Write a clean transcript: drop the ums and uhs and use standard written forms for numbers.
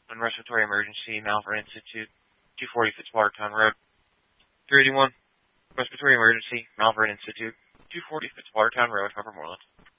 on respiratory emergency, Malvern Institute, 240 Fitzwatertown Road. 381, respiratory emergency, Malvern Institute, 240 Fitzwatertown Road, Harper Moreland.